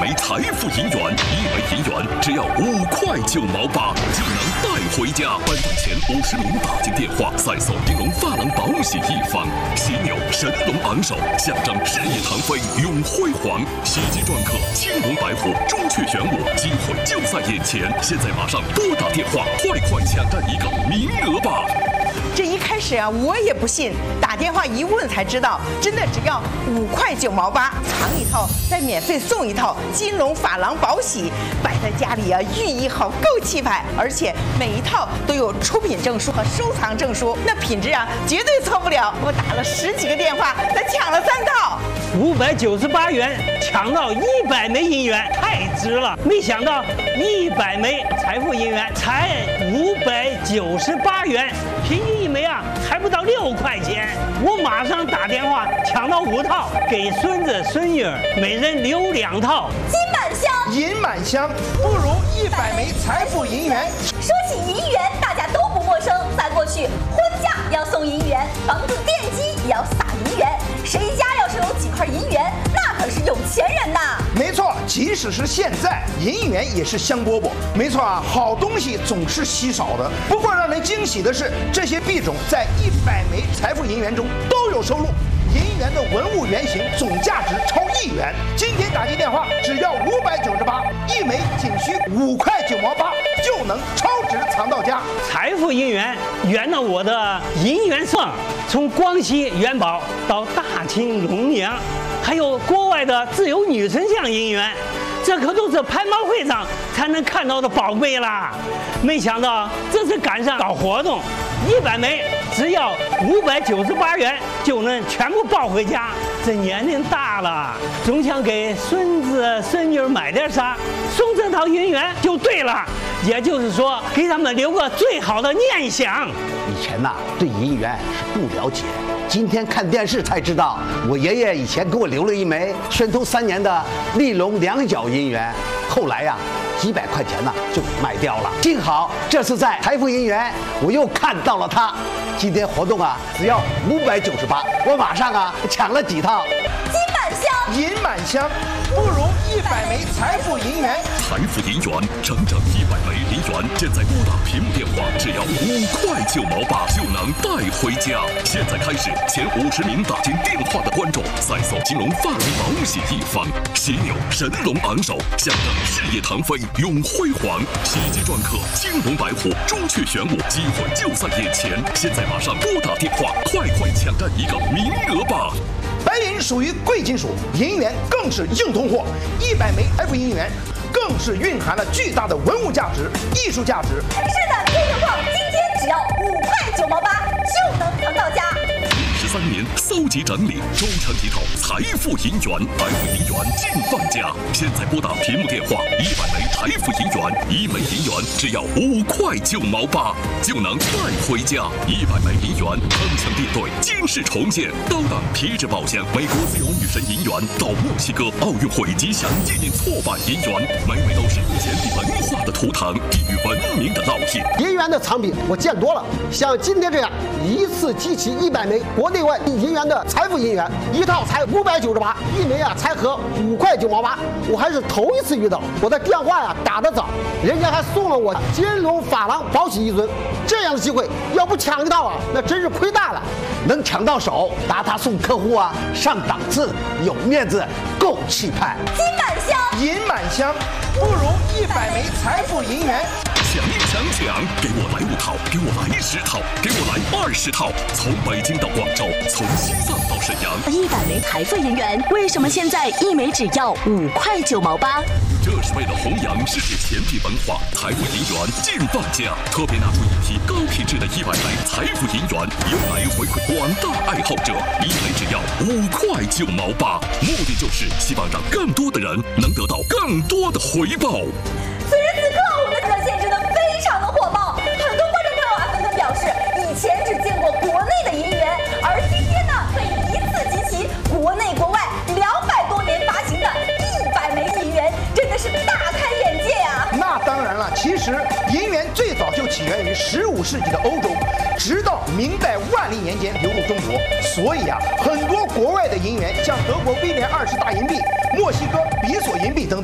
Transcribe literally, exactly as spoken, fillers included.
枚财富银元，一枚银元只要五块九毛八就能带回家。颁奖前五十名打进电话，赛送金龙发廊保喜一方，犀牛神龙昂首，象征事业腾飞永辉煌。喜极篆刻，青龙白虎，朱雀玄武，机会就在眼前。现在马上拨打电话，快快抢占一个名额吧！ 这一开始啊，我也不信，打电话一问才知道，真的只要五块九毛八，藏一套再免费送一套金龙珐琅宝玺，摆在家里啊，寓意好，够气派。而且每一套都有出品证书和收藏证书，那品质啊，绝对错不了。我打了十几个电话，才抢了三套， 五百九十八元抢到一百枚银元，太值了！没想到一百枚财富银元才五百九十八元，平均一枚啊还不到六块钱。我马上打电话抢到五套，给孙子孙女每人留两套。 金满箱， 银满箱，不如一百枚财富银元。 说起银元，大家都不陌生。在过去，婚嫁要送银元，房子奠基也要撒银元。谁家要是有几块银元，那可是有钱人呐！ 没错，即使是现在，银元也是香饽饽。没错啊，好东西总是稀少的。不过让人惊喜的是，这些币种在一百枚财富银元中都有收录。银元的文物原型总价值超一元，今天打进电话只要五百九十八，一枚仅需五块九毛八就能超值藏到家。 财富银元圆了我的银元梦，从光熙元宝到大清龙娘，还有国外的自由女神像银元，这可都是拍卖会上才能看到的宝贝啦！没想到这次赶上搞活动，一百枚只要五百九十八元就能全部抱回家。这年龄大了，总想给孙子孙女买点啥，送这套银元就对了。也就是说，给他们留个最好的念想。 以前呐、啊，对银元是不了解，今天看电视才知道，我爷爷以前给我留了一枚宣统三年的立龙两角银元，后来呀、啊，几百块钱呢就卖掉了。幸好这次在财富银元，我又看到了它。今天活动啊，只要五百九十八，我马上啊抢了几套。 金满箱， 银满箱，不如一百枚财富银元。 财富银元，整整一百枚银元，现在拨打屏幕电话，只要五块九毛八就能带回家。现在开始，前五十名打进电话的观众，赛送金龙发廊保喜一方，犀牛神龙昂首，象征事业腾飞永辉煌。喜极篆刻，青龙白虎，朱雀玄武，机会就在眼前。现在马上拨打电话，快快抢占一个名额吧！ 白银属于贵金属，银元更是硬通货。一百枚财富银元更是蕴含了巨大的文物价值、艺术价值。 是的，这情况今天只要五块九毛八就能藏到家。 十三年搜集整理，终成一套财富银元，财富银元尽放家。现在拨打屏幕电话，一百枚财富银元，一枚银元只要五块九毛八就能带回家。一百枚银元，铿锵列队，惊世重现，高档皮质宝箱，美国自由女神银元到墨西哥奥运会吉祥纪念错版银元，每枚都是简笔文化的图腾，寄予文明的烙印。 银元的藏品我见多了，像今天这样一次集齐一百枚国内外银元的财富银元，一套才五百九十八，一枚啊才合五块九毛八，我还是头一次遇到。我的电话呀打得早，人家还送了我金龙珐琅宝玺一尊，这样的机会要不抢一套啊，那真是亏大了。 能抢到手，拿它送客户啊，上档次，有面子，够气派。 金满箱， 银满箱，不如一百枚财富银元。 抢抢抢！给我来五套，给我来十套，给我来二十套。从北京到广州，从西藏到沈阳， 一百枚财富银元，为什么现在一枚只要五块九毛八？ 这是为了弘扬世界钱币文化，财富银元尽放家，特别拿出一批高品质的一百枚财富银元，用来回馈广大爱好者，一枚只要五块九毛八，目的就是希望让更多的人能得到更多的回报。 此时此刻，我们的热线真的非常的火爆，很多观众朋友啊纷纷表示，以前只见过国内的银元，而今天呢，可以一次集齐国内国外两百多年发行的一百枚银元，真的是大开眼界啊！ 那当然了，其实银元最早就起源于十五世纪的欧洲，直到明代万历年间流入中国。所以啊，很多国外的银元，像德国威廉二世大银币、墨西哥比索银币等等。